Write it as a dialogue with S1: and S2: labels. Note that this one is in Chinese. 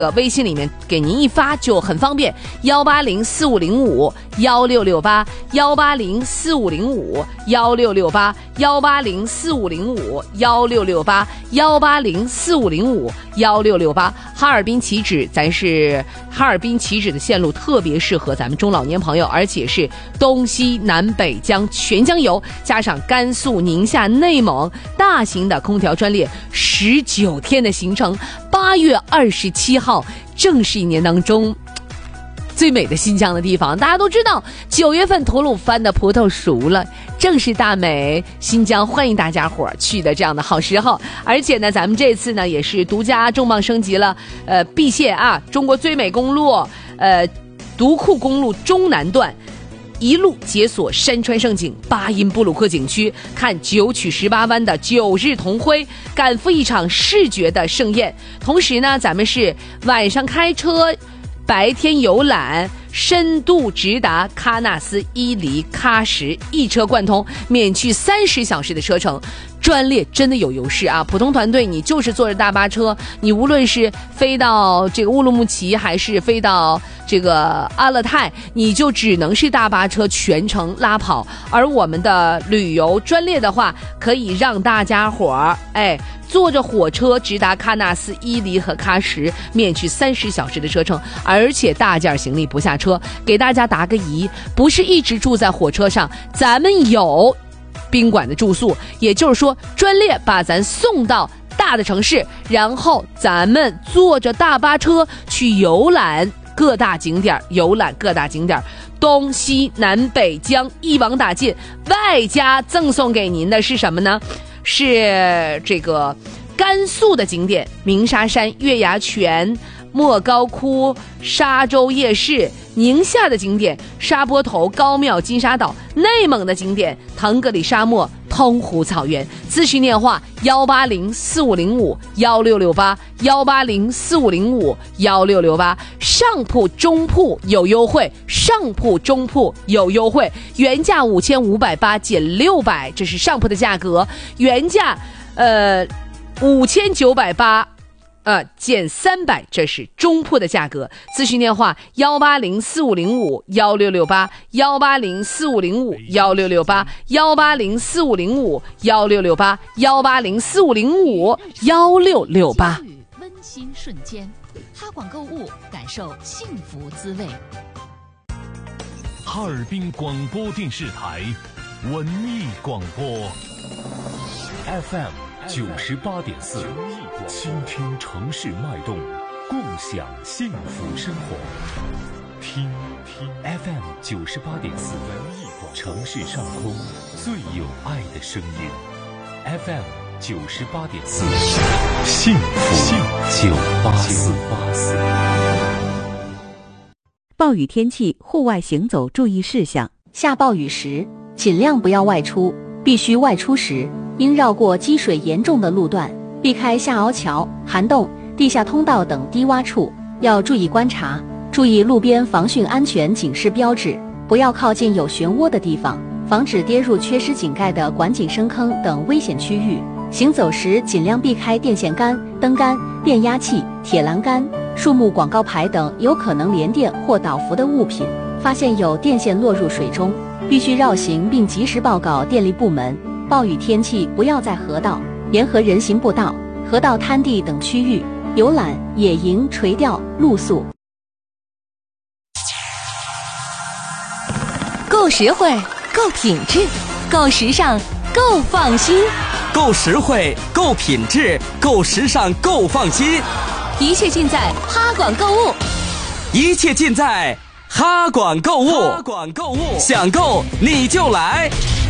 S1: 微信里面给您一发就很方便，18045051668，18045051668，18045051668，哈尔滨起止，咱是哈尔滨起止的线路特别适合咱们中老年朋友，而且是东西南北疆全疆游，加上甘肃、宁夏、内蒙大型的空调专列，19天的行程，8月27号正是一年当中最美的新疆的地方。大家都知道9月份吐鲁番的葡萄熟了，正是大美新疆欢迎大家伙去的这样的好时候。而且呢，咱们这次呢也是独家重磅升级了毕县啊，中国最美公路独库公路中南段一路解锁山川胜景巴音布鲁克景区，看9曲18弯的9日同辉，赶赴一场视觉的盛宴。同时呢，咱们是晚上开车，白天游览，深度直达喀纳斯、伊犁、喀什，一车贯通，免去30小时的车程。专列真的有优势啊！普通团队你就是坐着大巴车，你无论是飞到这个乌鲁木齐，还是飞到这个阿勒泰，你就只能是大巴车全程拉跑。而我们的旅游专列的话，可以让大家伙儿坐着火车直达喀纳斯、伊犁和喀什，免去30小时的车程，而且大件行李不下车。给大家答个疑，不是一直住在火车上，咱们有宾馆的住宿，也就是说专列把咱送到大的城市，然后咱们坐着大巴车去游览各大景点，东西南北疆一网打尽，外加赠送给您的是什么呢？是这个甘肃的景点，鸣沙山、月牙泉、莫高窟、沙洲夜市；宁夏的景点，沙坡头、高庙、金沙岛；内蒙的景点，腾格里沙漠、通湖草原。咨询电话18045051668，18045051668。上铺、中铺有优惠，原价5580减600，这是上铺的价格。原价5980。减300，这是中铺的价格。咨询电话18045051668，18045051668，18045051668。
S2: 温馨瞬间，哈广购物，感受幸福滋味。
S3: 哈尔滨广播电视台文艺广播 FM98.4，倾听城市脉动，共享幸福生活。听 FM98.4，城市上空最有爱的声音。FM98.4，幸福984。
S4: 暴雨天气，户外行走注意事项：
S5: 下暴雨时，尽量不要外出，必须外出时，应绕过积水严重的路段，避开下凹桥、涵洞、地下通道等低洼处，要注意观察，注意路边防汛安全警示标志，不要靠近有漩涡的地方，防止跌入缺失井盖的管井深坑等危险区域。行走时尽量避开电线杆、灯杆、变压器、铁栏杆、树木广告牌等有可能连电或倒伏的物品。发现有电线落入水中，必须绕行并及时报告电力部门。暴雨天气不要在河道、沿河人行步道、河道滩地等区域游览、野营、垂钓、露宿。
S2: 够实惠，够品质，够时尚，够放心。
S6: 够实惠，够品质，够时尚，够放心。
S2: 一切尽在哈广购物，
S6: 一切尽在哈广购物。哈广购物，想购你就来。